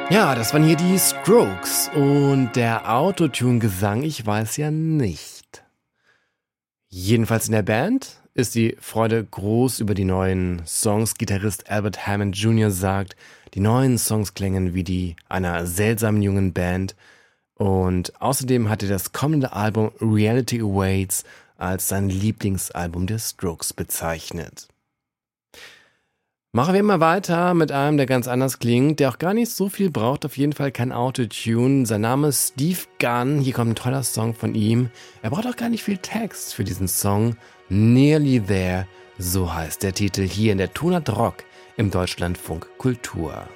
Ja, das waren hier die Strokes und der Autotune-Gesang, ich weiß ja nicht. Jedenfalls in der Band ist die Freude groß über die neuen Songs. Gitarrist Albert Hammond Jr. sagt, die neuen Songs klängen wie die einer seltsamen jungen Band. Und außerdem hat er das kommende Album Reality Awaits als sein Lieblingsalbum der Strokes bezeichnet. Machen wir mal weiter mit einem, der ganz anders klingt, der auch gar nicht so viel braucht, auf jeden Fall kein Autotune. Sein Name ist Steve Gunn, hier kommt ein toller Song von ihm. Er braucht auch gar nicht viel Text für diesen Song. Nearly There, so heißt der Titel hier in der Tonart Rock im Deutschlandfunk Kultur.